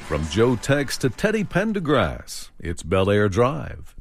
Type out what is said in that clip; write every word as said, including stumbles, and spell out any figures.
From Joe Tex to Teddy Pendergrass, it's Bel Air Drive.